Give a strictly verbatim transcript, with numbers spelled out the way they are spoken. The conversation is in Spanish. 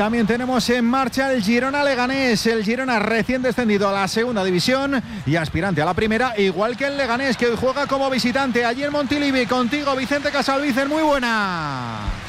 también tenemos en marcha el Girona Leganés. El Girona recién descendido a la segunda división y aspirante a la primera, igual que el Leganés, que hoy juega como visitante allí en Montilivi. Contigo, Vicente Casalvícer, muy buena.